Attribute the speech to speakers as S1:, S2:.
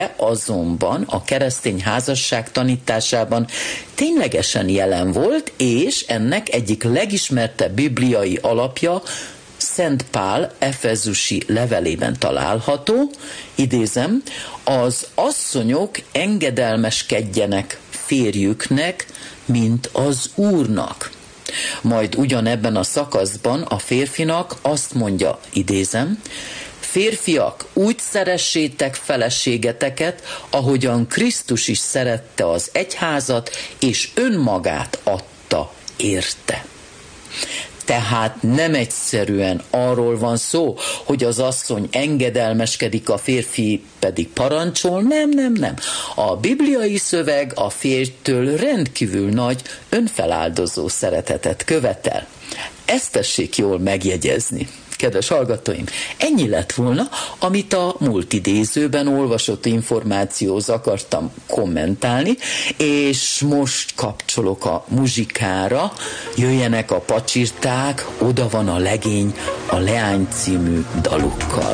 S1: azonban a keresztény házasság tanításában ténylegesen jelen volt, és ennek egyik legismertebb bibliai alapja Szent Pál efezusi levelében található, idézem, az asszonyok engedelmeskedjenek férjüknek, mint az Úrnak. Majd ugyanebben a szakaszban a férfinak azt mondja, idézem, férfiak, úgy szeressétek feleségeteket, ahogyan Krisztus is szerette az egyházat, és önmagát adta érte. Tehát nem egyszerűen arról van szó, hogy az asszony engedelmeskedik, a férfi pedig parancsol, nem. A bibliai szöveg a férjtől rendkívül nagy önfeláldozó szeretetet követel. Ezt tessék jól megjegyezni. Kedves hallgatóim, ennyi lett volna, amit a múlt idézőben olvasott információhoz akartam kommentálni, és most kapcsolok a muzsikára, jöjjenek a pacsirták, oda van a legény a Leány című dalukkal.